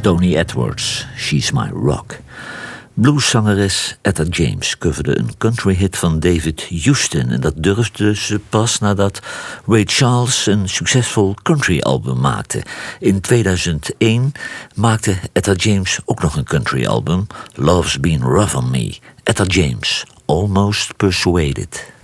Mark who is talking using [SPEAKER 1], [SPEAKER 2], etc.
[SPEAKER 1] Donny Edwards, She's My Rock. Blueszangeres Etta James coverde een countryhit van David Houston. En dat durfde ze pas nadat Ray Charles een succesvol countryalbum maakte. In 2001 maakte Etta James ook nog een countryalbum, Love's Been Rough on Me. Etta James, Almost Persuaded.